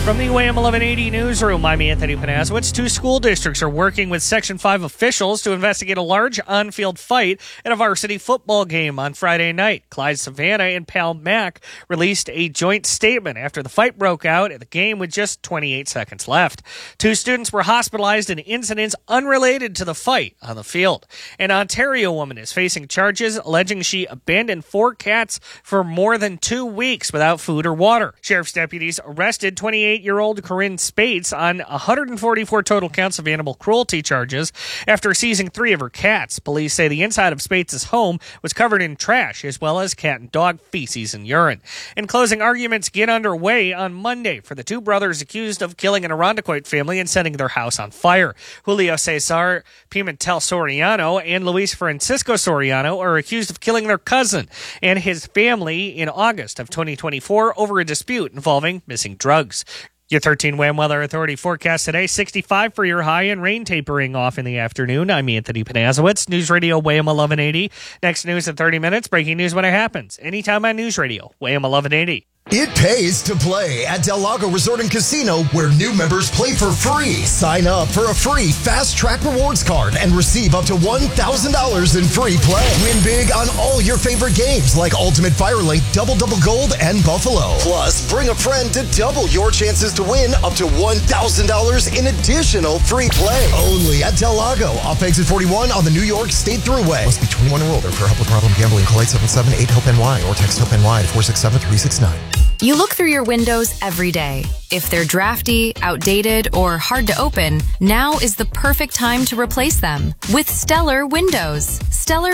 From the WAM 1180 newsroom, I'm Anthony Panazowitz. Two school districts are working with Section 5 officials to investigate a large on-field fight at a varsity football game on Friday night. Clyde Savannah and Pal Mac released a joint statement after the fight broke out at the game with just 28 seconds left. Two students were hospitalized in incidents unrelated to the fight on the field. An Ontario woman is facing charges alleging she abandoned 4 cats for more than 2 weeks without food or water. Sheriff's deputies arrested 28-year-old Corinne Spates on 144 total counts of animal cruelty charges after seizing 3 of her cats. Police say the inside of Spates' home was covered in trash as well as cat and dog feces and urine. In closing arguments get underway on Monday for the two brothers accused of killing an Irondequoit family and setting their house on fire. Julio Cesar Pimentel Soriano and Luis Francisco Soriano are accused of killing their cousin and his family in August of 2024 over a dispute involving missing drugs. Your 13 WAM Weather Authority forecast today, 65 for your high and rain tapering off in the afternoon. I'm Anthony Panazowitz, News Radio WAM 1180. Next news in 30 minutes, breaking news when it happens. Anytime on News Radio, WAM 1180. It pays to play at Del Lago Resort and Casino, where new members play for free. Sign up for a free Fast Track Rewards card and receive up to $1,000 in free play. Win big on all your favorite games like Ultimate Firelink, Double Gold, and Buffalo. Plus, bring a friend to double your chances to win up to $1,000 in additional free play. Only at Del Lago, off exit 41 on the New York State Thruway. Must be 21 and older. For help with problem gambling, call 877-8-HELP-NY or text HELP-NY to 467-369. You look through your windows every day. If they're drafty, outdated, or hard to open, now is the perfect time to replace them with Stellar Windows. Stellar